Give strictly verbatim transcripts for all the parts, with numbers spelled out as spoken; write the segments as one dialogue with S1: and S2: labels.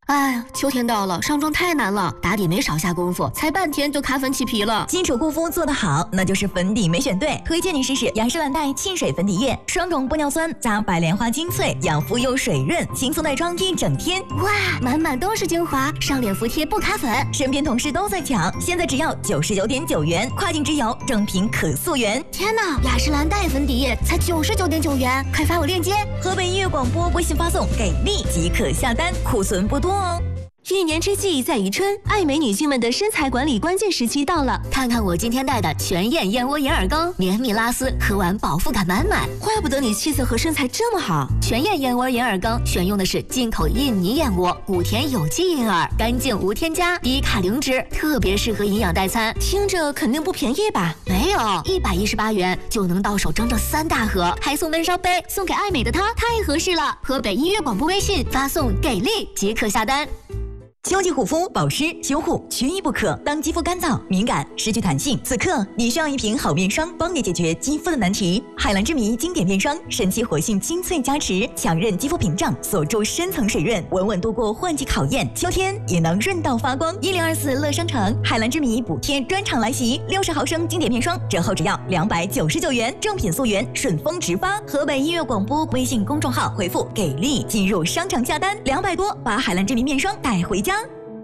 S1: 哎呀，秋天到了，上妆太难了，打底没少下功夫，才半天就卡粉起皮了。
S2: 基础护肤做得好，那就是粉底没选对。推荐你试试雅诗兰黛沁水粉底液，双种玻尿酸加白莲花精粹，养肤又水润，轻松带妆一整天。
S1: 哇，满满都是精华，上脸服帖不卡粉。
S2: 身边同事都在抢，现在只要九十九点九元，跨境直邮，正品可溯源。
S1: 天哪，雅诗兰黛粉底液才九十九点九元，快发我链接。
S2: 河北音乐广播微信发送给力即可下单，库存不多哦。
S1: 一年之计在于春，爱美女性们的身材管理关键时期到了。看看我今天带的全燕燕窝眼耳膏，绵密拉丝，喝完饱腹感满满，怪不得你气色和身材这么好。全燕燕窝眼耳膏选用的是进口印尼燕窝，古田有机银耳，干净无添加，低卡零脂，特别适合营养代餐。听着肯定不便宜吧？没有，一百一十八元就能到手整整三大盒，还送温烧杯，送给爱美的她，太合适了。河北音乐广播微信发送给力即可下单。
S2: 秋季护肤保湿修护缺一不可。当肌肤干燥、敏感、失去弹性，此刻你需要一瓶好面霜，帮你解决肌肤的难题。海蓝之谜经典面霜，神奇活性精粹加持，强韧肌肤屏障，锁住深层水润，稳稳度过换季考验。秋天也能润到发光。一零二四乐商城海蓝之谜补贴专场来袭，六十毫升经典面霜折后只要两百九十九元，正品溯源，顺丰直发。河北音乐广播微信公众号回复给力进入商场下单，两百多把海蓝之谜面霜带回家。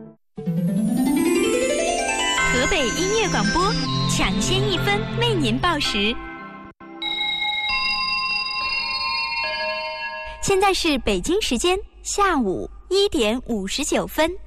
S3: 河北音乐广播抢先一分为您报时。现在是北京时间下午一点五十九分。